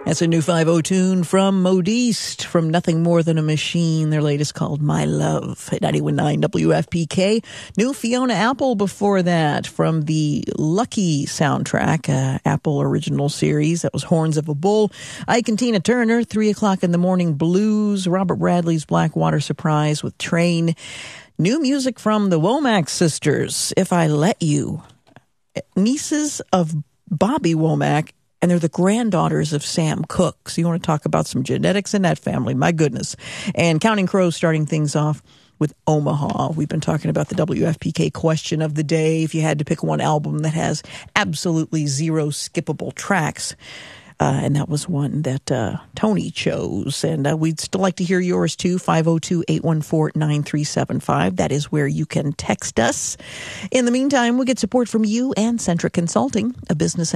That's a new 5-0 tune from Modiste from Nothing More Than a Machine. Their latest called My Love at 91.9 WFPK. New Fiona Apple before that from the Lucky soundtrack, Apple original series. That was Horns of a Bull. Ike and Tina Turner, 3 o'clock in the morning blues. Robert Bradley's Blackwater Surprise with Train. New music from the Womack sisters, If I Let You. Nieces of Bobby Womack. And they're the granddaughters of Sam Cooke. So you want to talk about some genetics in that family. My goodness. And Counting Crows starting things off with Omaha. We've been talking about the WFPK question of the day. If you had to pick one album that has absolutely zero skippable tracks. And that was one that Tony chose. And we'd still like to hear yours, too. 502-814-9375. That is where you can text us. In the meantime, we'll get support from you and Centric Consulting, a business